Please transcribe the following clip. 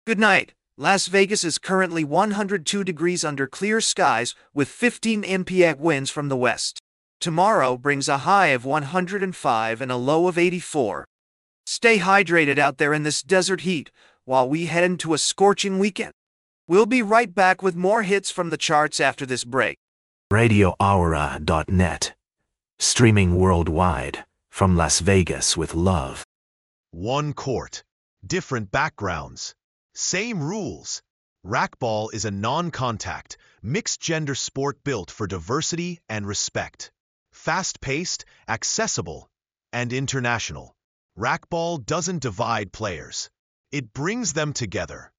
Good night. Las Vegas is currently 102 degrees under clear skies with 15 mph winds from the west. Tomorrow brings a high of 105 and a low of 84. Stay hydrated out there in this desert heat while we head into a scorching weekend. We'll be right back with more hits from the charts after this break. RadioAura.net. Streaming worldwide from Las Vegas with love. One court, different backgrounds, same rules. Racquetball is a non-contact, mixed-gender sport built for diversity and respect. Fast-paced, accessible, and international. Racquetball doesn't divide players. It brings them together.